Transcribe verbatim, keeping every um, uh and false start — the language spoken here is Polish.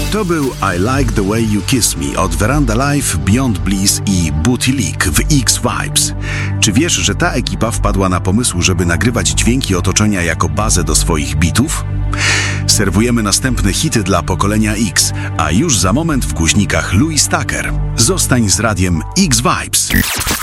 To był I Like the Way You Kiss Me od Veranda Live, Beyond Bliss i Booty Leak w X-Vibes. Czy wiesz, że ta ekipa wpadła na pomysł, żeby nagrywać dźwięki otoczenia jako bazę do swoich bitów? Serwujemy następne hity dla pokolenia X, a już za moment w głośnikach Louis Tucker. Zostań z radiem X-Vibes.